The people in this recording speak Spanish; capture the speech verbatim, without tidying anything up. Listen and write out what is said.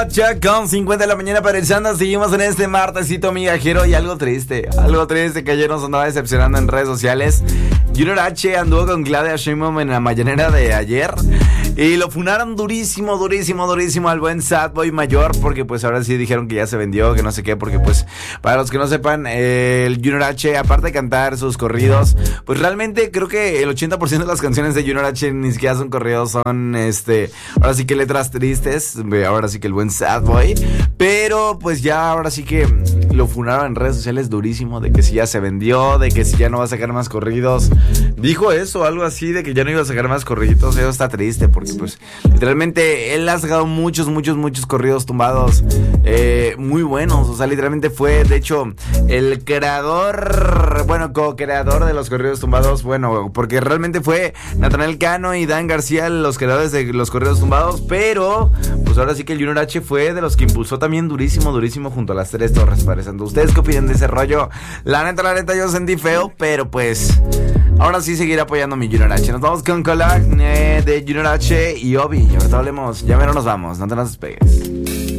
ocho con cincuenta de la mañana apareciendo. Seguimos en este martesito migajero y algo triste. Algo triste que ayer nos andaba decepcionando en redes sociales. Junior H anduvo con Claudia Sheinbaum en la mañanera de ayer y lo funaron durísimo, durísimo, durísimo al buen Sad Boy Mayor, porque pues ahora sí dijeron que ya se vendió, que no sé qué, porque pues para los que no sepan, eh, el Junior H, aparte de cantar sus corridos, pues realmente creo que el ochenta por ciento de las canciones de Junior H ni siquiera son corridos, son este, ahora sí que letras tristes, ahora sí que el buen Sad Boy, pero pues ya ahora sí que lo funaron en redes sociales durísimo, de que si ya se vendió, de que si ya no va a sacar más corridos. Dijo eso, algo así, de que ya no iba a sacar más corriditos. Eso está triste, porque pues literalmente él ha sacado muchos, muchos, muchos corridos tumbados eh, muy buenos. O sea, literalmente fue, de hecho, el creador, bueno, co-creador de los corridos tumbados. Bueno, porque realmente fue Natanael Cano y Dan García los creadores de los corridos tumbados, pero pues ahora sí que el Junior H fue de los que impulsó también durísimo, durísimo junto a las tres torres, pareciendo. ¿Ustedes qué opinan de ese rollo? La neta, la neta, yo sentí feo, pero pues ahora sí seguiré apoyando a mi Junior H. Nos vamos con Colac eh, de Junior H y Obi. Y ahorita hablemos, ya menos nos vamos, no te nos despegues.